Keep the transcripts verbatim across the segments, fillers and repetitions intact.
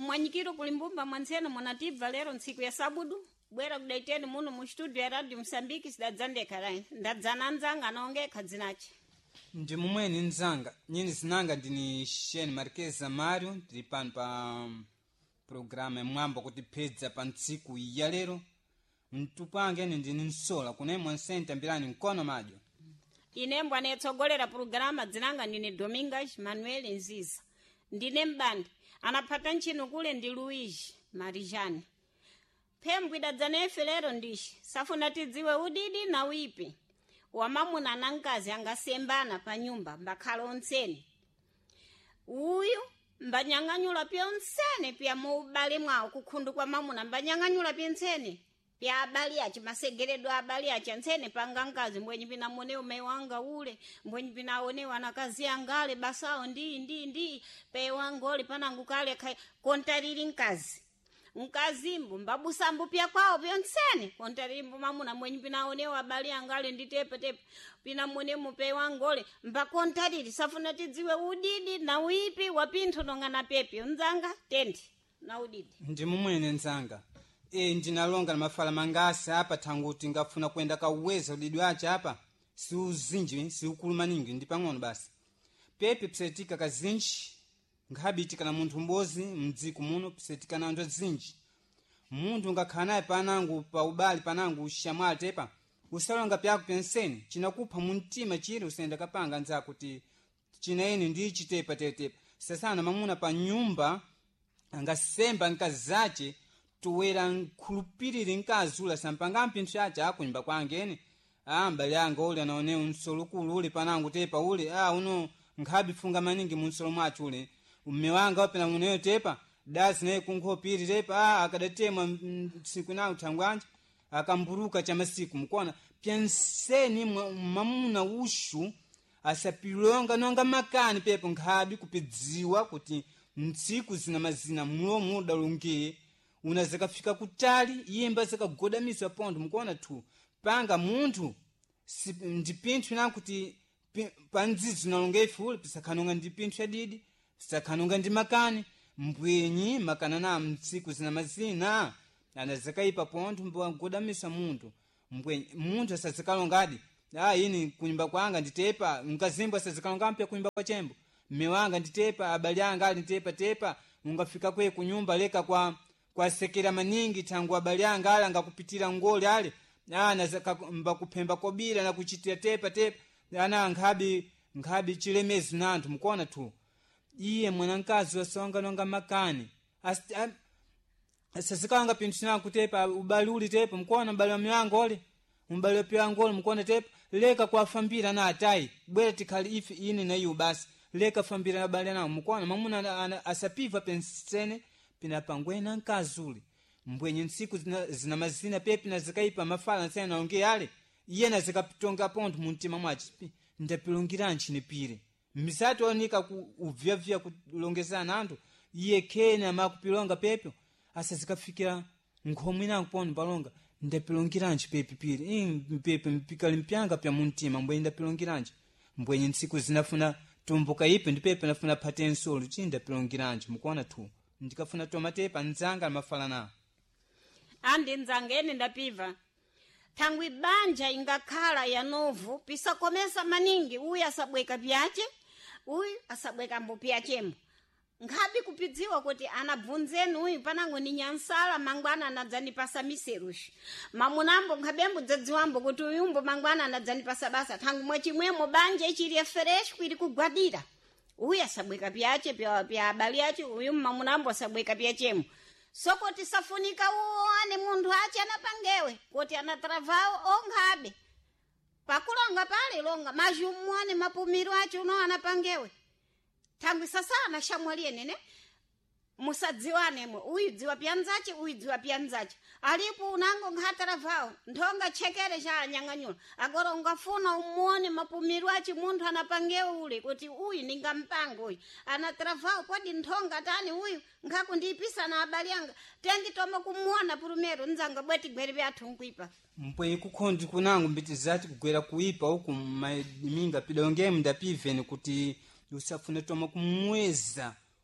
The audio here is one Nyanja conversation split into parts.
mwanyikiro kulimbumba mwanzenu munatibva lero ntsiku ya sabudu bwera kudaiteni muno mu studio ya Radio Msambiki sidadzandeka rai ndadzana nzanga anaongeka dzinache ndi mumweni nzanga nyini zinanga ndini Sheni Marqueza Mario tili pano pa programa mwambo kuti pedza pa ntsiku ya lero mtupange ndini nsola kune mwansenta mbirani mkono madyo ine mbwana etsogolera programa dzinanga ndine Domingas Manuel Nziza ndine mbandi anapata nchino kule ndi Luigi Marijani Pembwi dadzanefe lero ndishi safuna tidziwe udidi na wipi wamamuna na nkazi angasembana pa nyumba mbakhala onsene uyu mbanyang'anyula pyonsene pya muubale mwawo kukhundu kwa mamuna mbanyang'anyula pyonsene pya abali achi masegeredo abali achi nsene panga nkazi mbwenyi pina mone ume wanga ule mbwenyi pina aone wanakazi angale basao ndi ndi ndi pe wangoli panangu kale kontariri nkazi nkazimbu mbabusambu pya kwao pyonsene kontarimbu mamuna mwenyi pina aone wabali angale ndi tepe tepe pina mone mupe wangole mbakontariri safuna tidziwe udidi na wipi wapintho nongana pepe nzanga tendi na udidi ndi mumwene nzanga e ndinalonga na mafala mangasi apa tanguti ngafuna kwenda kauweza udidi wache apa si uzinji si ukuluma ningi ndi pang'ono basi pepe psetika kazinji ngahabitika na munthu mbozi mdziku muno psetika na ndo zinji munthu ngakhala naye panangu pa ubali panangu shamwali tepa usalonga pyako penseni chinakupha muntima chiri usenda kapanga nza kuti chinaeni ndi chitepa tetepa sasana mamuna pa nyumba angasemba nkazache tuwera nkhulupiriri nkazula sampanga mpinthu yache akunyumba kwangeni ah mbali yanga ule anaone unsolukulu ule panangu tepa ule ah uno nkhabi funga maningi munsolo mwachu ule umme wanga wapena muneyo tepa dasi naye kunkhopiri tepa ah akadatemwa siku na uthangwanje akamburuka cha masiku mkona pyenseni mamuna ushu asapilonga nonga makani pepo nkhabi kupidziwa kuti ntsiku zina mazina mlomo udalungiye unazaka fika kutali yemba zaka godamiswa pondo mkona tu panga munthu si, ndipinthu na kuti panzizi nalongefu ule pisakanonga ndipinthu yadidi pisakanonga ndi makani mbwenyi makana na mtsiku zina mazina anazaka ipa pondo mbwa godamiswa munthu mbwenyi munthu asazikalongadi ah ini kunyumba kwanga nditepa nkazimbo asazikalonga mpya kunyumba kwa chembo mme wanga nditepa abali anga ali nditepa tepa ungafika kwe kunyumba leka kwa kwa sekera maningi tangu abali anga ala ngakupitira ngoli ale ana zaka mbakupemba kobira na kuchitira tepa tepa ana ngabi ngabi chilemezi nantu mkona tu iye mwanankazi wasonga nonga makani asazikanga pinthu na kutepa ubali uli tepa mkona mbali wa miwango ole mbali wa piwango ole mkona tepa leka kwa fambira na atai bwera tikali ifi ini na yu basi leka fambira na bali na mkona mamuna asapiva pensene pina pangwena nkazuli mbwenye nsiku zina, zina mazina pepi na zikaipa mafala nsena naonge yale iye na zikapitonga ponto muntima mwachi ndapilongira nchini pire misatu onika ku uvya vya kulongeza nandu iye kena makupilonga pepe asa zikafikira nkhomwina kupondo balonga ndapilongira nchi pepi pire ii pepe mpikali mpyanga pya muntima mbwenye ndapilongira nchi mbwenye nsiku zinafuna tumbuka ipe ndi pepe nafuna patensolo chi ndapilongira nchi mkuona tu ndikafuna tomatepa nzanga mafala na andi nzangeni ndapiva tangwi banja ingakhala ya novu pisakomesa maningi uyu asabweka pyache uyu asabweka mbo pyachembo ngabi kupidziwa kuti anabvunzeni uyu panango ni nyansala mangwana anadzanipasa miserushi mamunambo ngabembo dzadziwambo kuti uyumbo mangwana anadzanipasa basa tangu mwachimwemo banja ichiri fresh kwiri kugwadira uyu asabweka pyache pya pya abali yache uyu mamunambo asabweka pyachemo soko tisafunika uone mundu ache anapangewe kuti anatravao ongabe pakulonga pale longa majumuane mapumiro ache uno anapangewe tangu sasa anashamwalie nene musadziwane mwe uyu dziwa pyanzache uyu dziwa pyanzache alipo unango ngataravao ndonga chekere cha nyang'anyula agora ungafuna umuone mapumiro ache mundu anapangewe ule kuti uyu ningampanga uyu anatravao kwadi ndonga tani uyu ngaku ndipisa na habari yanga tendi toma kumuona purumero nzanga bweti gweri byathu nkwipa mpwe kukondi kunangu mbiti zati kugwera kuipa huku minga pidonge mndapiveni kuti usafune toma kumweza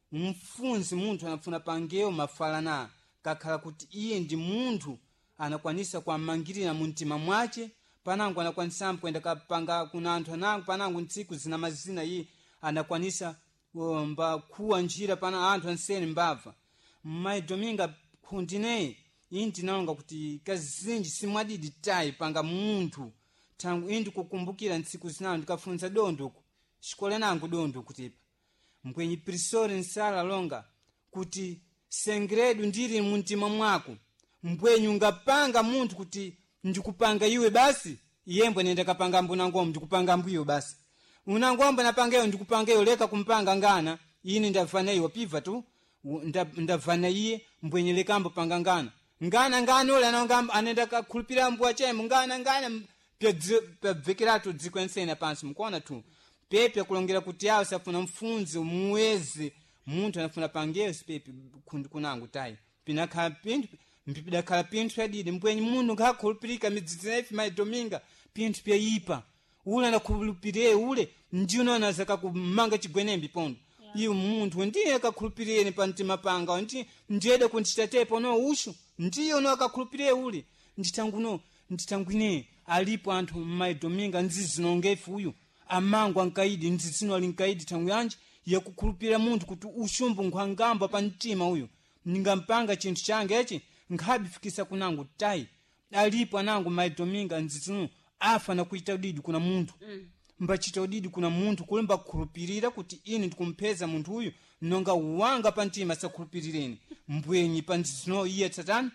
mfunzi munthu anafuna pangeyo mafalana kakhala kuti iye ndi munthu anakwanisa kuamangirira mu mtima mwace panango anakwanisambo kwenda kapanga kuna anthu anango panango ntsiku zina mazina iye anakwanisa mba kuwa njira pana anthu ansene mbava mai dominga kundineyi iyi ndinalonga kuti kazinji simwadidi tayi panga munthu tangu indi kukumbukira ntsiku zinawo ndikafunza dondoku xikole nangu dondo kutipa mbwenyi prisori nsala longa kuti sengredu ndiri muntima mwako mbwenyu ngapanga munthu kuti ndikupanga iwe basi iyembwe nenda kapanga mbunangombo ndikupanga mbuyo basi unangombo napangeyo ndikupangeyo leka kumpanga ngana ini ndavana iwe piva tu ndavana iye mbwenye lekambo panga ngana ngana ngana ule anongamba anenda kakhulupira mbwa chemu ngana ngana pebvekerato dziko ensena pansi mkuona tu pepe kulongera kuti yawo safuna mfunzi muweze munthu anafuna pangeyo sipepe kundi kunangu tayi pinakhala pinthu mpipidakhala pinthu yadidi mbwenyi munthu ngakhulupirika midzidzi naifi mai dominga pinthu pyayipa ule anakhulupirire ule ndiye unaona zakakumanga chigwenembi pondo yeah. Iwe munthu ndiye akakhulupirire pa mtima panga ndi ndiyede kundichitatepo no ushu ndiye uno akakhulupirire ule nditanguno nditangwine alipo anthu mai dominga nzizinongefu uyu amangu ankaidi nzizino ali nkaidi tangu yanji yakukhulupirira munthu kuti ushumbu nkhwangamba pa mtima uyu ningampanga chinthu change echi nkhabifikisa kunangu tayi alipo anangu mai dominga nzizino afa na kuita udidi kuna munthu mm. mbachita udidi kuna munthu kulemba kukhulupirira kuti ini ndikumpeza munthu uyu nonga wanga pa mtima sakhulupirireni mbwenyi pa nzizino iye tatani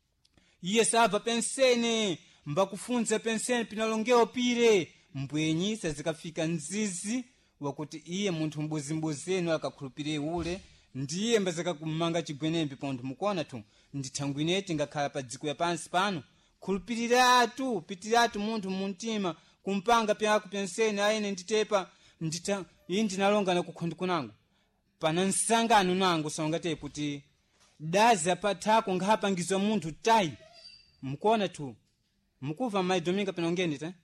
iye sava pensene mbakufunza pensene pinalongeo pire mbwenyi sazikafika nzizi wakuti iye munthu mbuzimbuzenu akakhulupirire ule ndiye mbazaka kumanga chigwenembi pontho mukuona tu ndithangwineti ngakhala pa dziko ya pansi pano khulupiriratu pitiratu munthu muntima kumpanga pyako pensene aine nditepa ndita iyi ndinalonga na kukhondi kunangu pana nsangano nangu saungate kuti dazi apathako ngapangizwa munthu tayi mukuona tu mukuva mai dominga pinongeni ta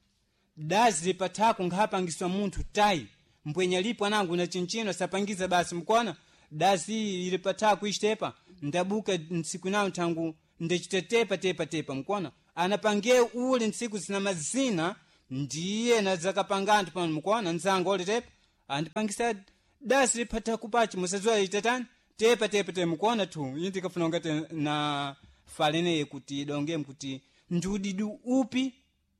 dazi lipathako ngapangizwa munthu tayi mbwenya lipo anangu na chinchino sapangiza basi mukuona dazi ilipathako ishitepa ndabuka ntsiku nawo tangu ndechitetepa tepa tepa mukuona anapange ule ntsiku zina mazina ndiye nazakapanga anthu pano mukuona nzanga ole tepa andipangisa dazi lipathako pachi musazwa itatani tepa tepa tepa mukuona tu indi kafuna ngate na falene kuti donge kuti ndudidi upi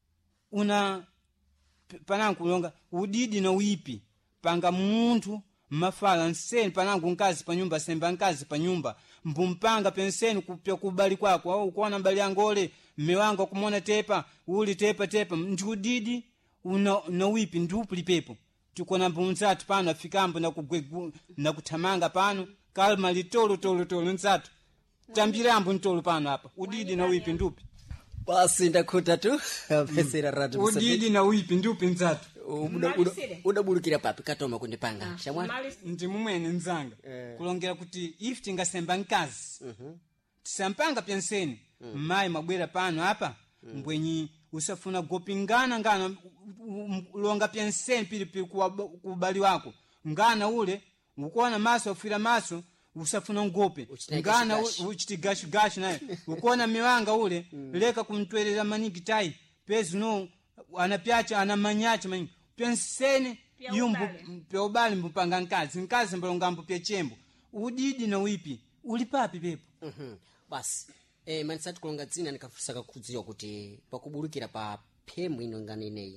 una panangu longa udidi na uipi panga munthu mafala nseni panangu nkazi pa nyumba semba nkazi pa nyumba mbumpanga penseni kupya kubali kwako au kuona mbali angole mme wangu kumona tepa uli tepa tepa ndudidi una na uipi ndupu lipepo tukona mbunzatu pano afikambo na kugwegu na kutamanga pano kalma litolo tolo tolo nsatu tambirambo ntolo pano hapa udidi na uipi ndupi basi ndakhuta tu apesera radio udidi na uipi ndupi nzatu udabulukira papi katoma kundipanga shamwana ndi mumwene nzanga eh. Kulongera kuti if tingasemba nkazi uh-huh. Tisampanga penseni uh-huh. Mai mabwera pano hapa uh-huh. Mbwenyi usafuna gopingana ngana longa penseni pili pili kubali wako ngana ule ukuona maso afira maso usafuna ngope ngana uchitigashi gashi naye ukuona miwanga ule leka kumtwerera maniki tai pezi no anapyacha anamanyacha manyi pensene yumbu peobali mbupanga nkazi nkazi mbalongambo pya chembo udidi na uipi uli papi pepo mhm basi eh manisati kulonga dzina nikafusaka kudziwa kuti pakubulukira pa phemu ino ngani nei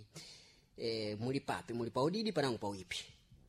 eh muli papi muli pa udidi panangu pa uipi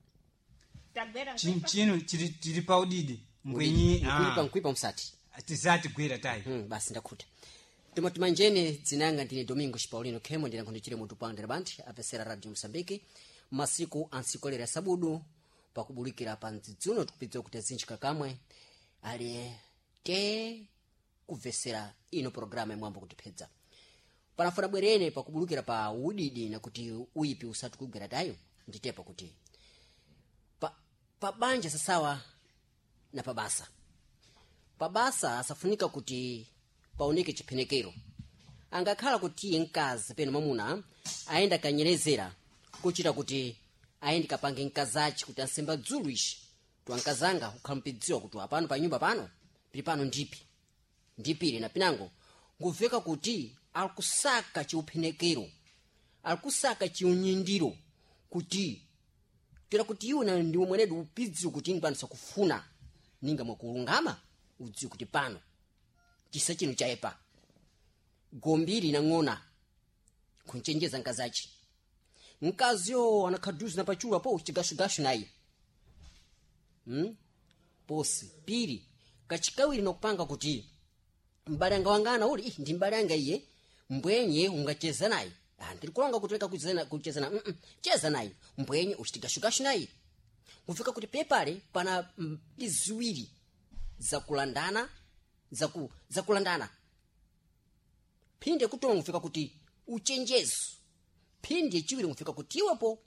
chinchino chiri chiri pa udidi mbwenyi ah kuipa kuipa msati atizati gwera tai mhm basi ndakhuta Tuma tumanjene dzinanga ndine Domingo Paulino Kemo ndina kundichire mutu pande bandi apesera radio Msambiki masiku ansikolera sabudu pakubulikira panzidzuno tukupitza kuti zinchika kamwe ali te kuvesera ino programa mwambo kutipedza panafuna bwerene pakubulukira pa udidi na kuti uipi usatu kugera dayo nditepa kuti pa pa banja sasawa na pabasa pabasa asafunika kuti paoneke chiphenekero angakhala kuti nkazi peno mamuna aenda kanyerezera kuchita kuti aende kapange nkazachi kuti ansemba dzulu ishi twankazanga ukhampidziwa kuti apano pa nyumba pano pili pano ndipi ndipili na pinango nguveka kuti alikusaka chiuphenekero alikusaka chiunyindiro kuti tera kuti iwe na ndiwe mwenedu upidziwa kuti ingwanisa kufuna ninga mwakulungama udziwe kuti pano chisa chino chaepa gombiri na ng'ona kunchenjeza nkazachi nkazi yo anakhaduzi na pachula po chigashugashu nayi hmm? Posi pili kachikawiri nokupanga kuti mbalanga wangana uli ih ndi mbalanga iye mbwenye ungacheza naye ah ndiri kulanga kutweka kucheza kucheza na mm -mm, cheza naye mbwenye uchigashugashu naye kufika kuti pepale pana mm, iziwiri za kulandana za ku za kulandana phinde kutonga kufika kuti uchenjezo phinde chiwiri kufika kuti iwepo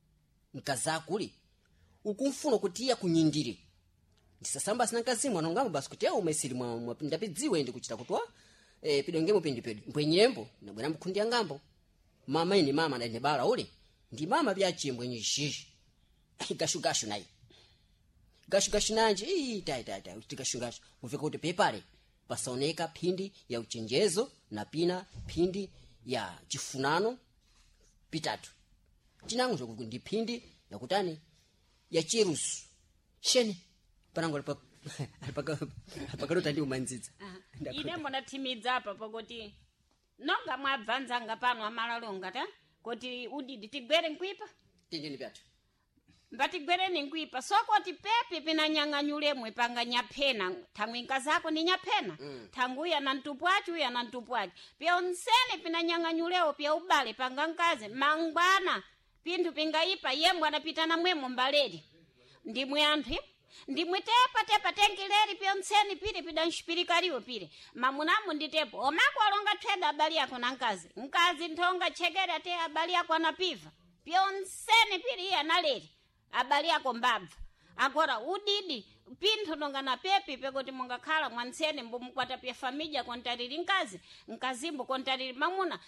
nkazakuli ukumfuna kuti ya kunyindire ndisasamba sina kazimu anongamo basi kuti au mesiri mwa mwapinda pidziwe ndi kuchita kutwa eh pidongemo pindi pedi mbwenyembo na bwana mkundi yangambo mama ini mama ndaine bala ule ndi mama byachi mbwenye shishi gashugashu nayi gashugashu nanje ii tai tai tai utikashugashu ufika kuti pepale pasaoneka phindi ya uchenjezo na pina phindi ya chifunano pitatu chinango chokuti ndi phindi ya kutani ya chirusu shene panango pa paka pakalota ndi umanzitsa ine mbona timidza apa pakuti nonga mwabvanzanga pano amalalonga ta kuti udidi tigwere nkwipa tindini pyatu mbatigwereni nkwipa sokoti pepe pinanyang'anyulemwe panga nyaphena thangwi nkazako ni nyaphena mm. Thanguya na ntupwachi uya na ntupwachi pya onsene pinanyang'anyuleo pya ubale panga nkaze mangwana pindu pingaipa yembwa napitana mwemo mbaledi ndimwe anthu ndimwe tepa tepa tengileri pya onsene pile pidanshipirikaliwo pile mamunamu nditepo omako alonga tweda abali yako na nkazi nkazi nthonga chekere ate abali yako anapiva pya onsene pile iya naleri abali yako mbabva agora udidi pinthu nonga na pepi pekuti mungakhala mwansene mbumukwata pya famija kontariri nkazi nkazimbo kontariri mamuna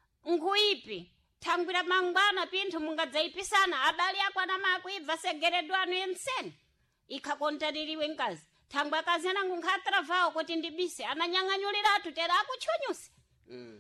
nguipi thangwira mangwana pinthu mungadzaipisana abali yako anamakuibva segeredwano yensene ikhakontaririwe nkazi thangwa kazi anangu nkhatravao kuti ndibise ananyang'anyuliratu tera akuchunyusi mm.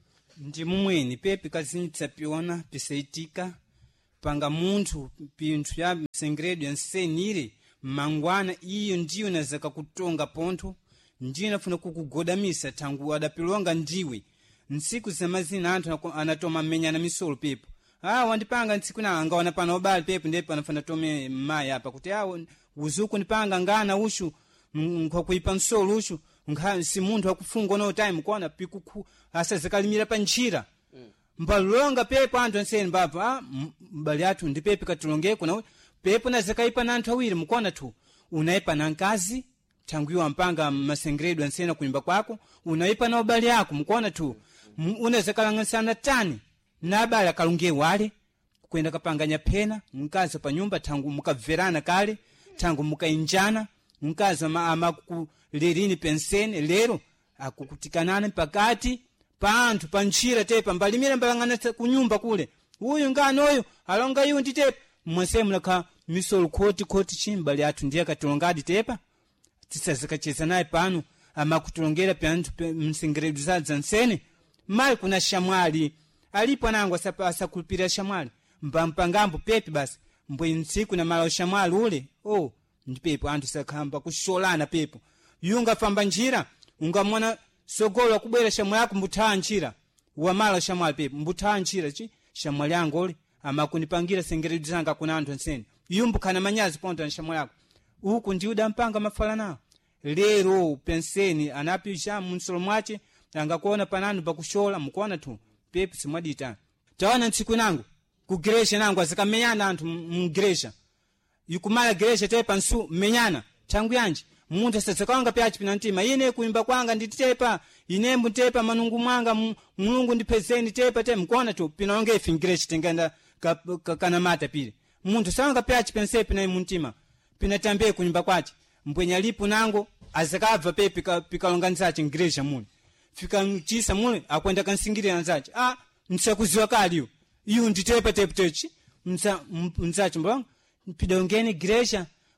Ndi mumweni pepi kazinitsa piona pisaitika panga munthu pinthu ya msengredo yansenire mangwana iyo ndiyo nazaka kutonga pontho ndiyo nafuna kukugodamisa thangu adapilonga ndiwe nsiku zamazina anthu anatoma menyana misolo pepo ah wandipanga ntsiku na angaona pana obali pepo ndipo anafana tome maya apa kuti awo uzuku ndipanga ngana ushu nkwakuipa nsolo ushu nkha si munthu akufunga no time kwana pikuku asazikalimira pa njira mm. Mbalonga pepo anthu ansene mbapa ah mbali athu ndi pepe katulongeko na pepo na zakaipa na anthu awiri mukona tu unaipa na nkazi thanguiwa mpanga masengredo ansene kuimba kwako unaipa na obali yako mukona tu unazakalanganisana tani na abali akalunge wale kwenda kapanga nyaphena nkazi pa nyumba thangu mukabverana kale thangu mukainjana nkazi amakulerini pensene lero akukutikanana pakati pa anthu pa ntchira tepa mbalimira mbalangana kunyumba kule uyu ngano oyo alonga iwo nditepa mwasemu lakha misolo khoti khoti chimbali athu ndiye katulongadi tepa tisazikacheza naye pano amakutulongera pa anthu msengredo zadza nsene mali kuna shamwali alipo nangu asakulipira shamwali mbampangambo pepe basi mbwe ntsiku na mala shamwali ule oh ndipepo anthu sakhamba kusholana pepo yunga famba njira ungamona sogolo kubwera shamwali yako mbuthaa njira wamala shamwali pepo mbuthaa njira chi shamwali yangu ule amakunipangira sengredo zanga kuna anthu nsene yumbukana manyazi ponto na shamwali yako uku ndiuda mpanga mafala nao lero penseni anapisha munsolo mwache angakuona pananu pakushola mukuona tu pepe simwadita tawana ntsiku nangu ku gresha nangu azikamenyana anthu mgresha yukumala gresha tepa nsu menyana tangu yanje munthu asazakanga pyachi pinantima ine kuimba kwanga nditepa inembu tepa manungu mwanga mulungu ndipezeni tepa te mukuona tu pinaonge ifi gresha tengenda kana mata pile munthu sanga pyachi pense pina muntima pinatambe kuimba kwachi mbwenya lipo nango azakava pepe pikalonganizachi gresha muli fika mchisa mule akwenda kansingiri anzachi ah nsakuziwa kaliyo iyo nditepa tepa techi msa mzachi mbonga pidongeni gresha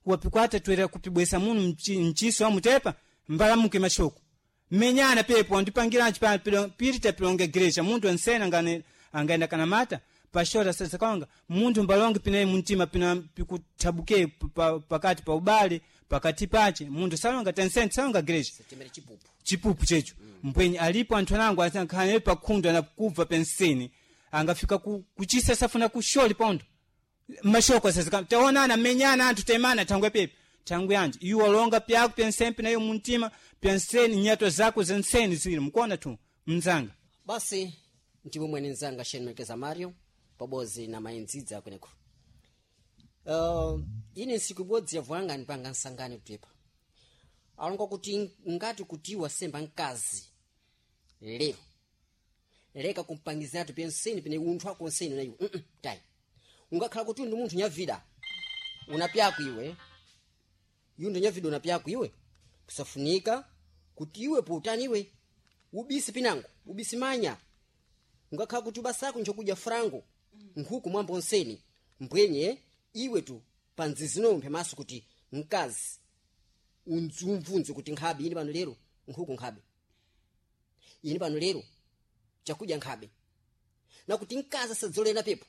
kuwapikwata twera kupibwesa munu mchi, mchiso wa mutepa mbalamuke mashoko menyana pepo andipangiranchi pa pirita pilonga igreja muntu ensena ngane angaenda kana mata pashora sasa kwanga muntu mbalonge pinaye muntima pina pikutabuke pakati pa ubale pakati pache muntu salonga tensent salonga igreja chipupu chipupu checho mm. Mpwenyi alipo anthu anangu asankhane pakhundu anakuva penseni angafika ku, kuchisa safuna kusholi pondo mashoko sasa taonana menyana anthu temana thangwe pepe thangwe anje iwo longa pyako pensempi nayo muntima penseni nyato zako zenseni zili mkuona tu mnzanga basi ndipo mwene nzanga Shenmekeza Mario pabozi na mainzidza kweneko uh, ine siku ibodzi yavwanga nipanga nsangane kutepa alonga kuti ngati kutiwa semba mkazi lero leka kumpangizatu penseni pene unthu wako nseni nayo mm -mm, tai ungakhala kuti ndi munthu nyavida unapyako iwe yundo nyavida unapyako iwe kusafunika kuti iwe potani iwe ubisi pinango ubisi manya ungakhala kuti basako nchokuja frango nkhuku mwambo nseni mbwenye iwe tu panzizino mphe maso kuti mkazi unzumvunze kuti nkhabe ini pano lero nkhuku nkhabe ini pano lero chakudya nkhabe na kuti mkazi asadzolera pepo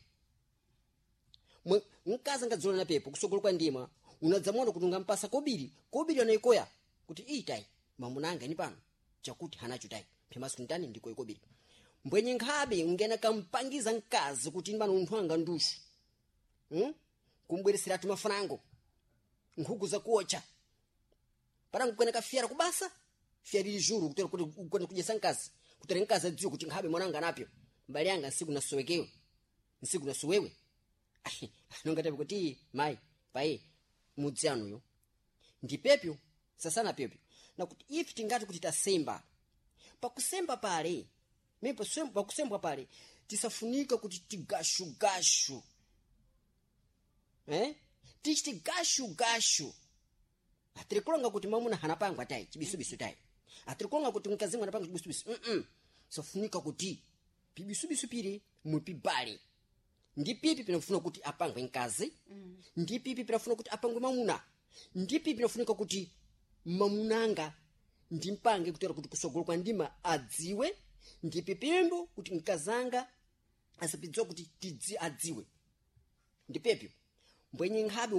mkazi angadzolera pepo kusogolo kwa ndima unadzamona kuti ungampasa kobiri kobiri anaikoya kuti itai mamunanga ini pano chakuti hanacho tai phemaso ndani ndiko ikobiri mbwenye nkhabe ungena kampangiza mkazi kuti ini pano unthu anga ndushu hmm? kumbweresera tumafanango nkhuku za kuocha parangu kwena kafiyara kubasa fiyarili juru kutera kuti kwena kujesa nkazi kutera nkazi adziwe kuti nkhabe mwananga napyo mbali yanga nsiku nasowekewe nsiku nasowewe anonga tabi kuti mai pae mudzi anuyo ndipepyo sasana pepyo na kuti ifi tingati kuti tasemba pakusemba pale mepo semba pakusemba pale tisafunika kuti tigashu gashu eh tichiti gashu gashu atirikulonga kuti mamuna hanapangwa tai chibisubisu tai atirikulonga kuti mkazi mwana pangwa chibisubisu mm -mm. Sofunika kuti pibisubisu pili mupibali ndi pipi pinafuna kuti apangwe mkazi mm. Ndi pipi pinafuna kuti apangwe mamuna ndi pipi pinafunika kuti mamunanga ndi mpange kutera kuti kusogolo kwa ndima adziwe ndi pipimbo kuti mkazanga asapidzwa kuti tidzi adziwe ndi pepyo mbwenye nkhabe